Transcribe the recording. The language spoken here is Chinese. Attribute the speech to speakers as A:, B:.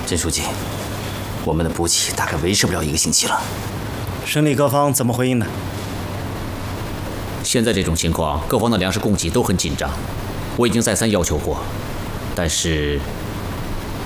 A: 甄书记，我们的补给大概维持不了1个星期了。
B: 省里各方怎么回应呢？
C: 现在这种情况，各方的粮食供给都很紧张。我已经再三要求过，但是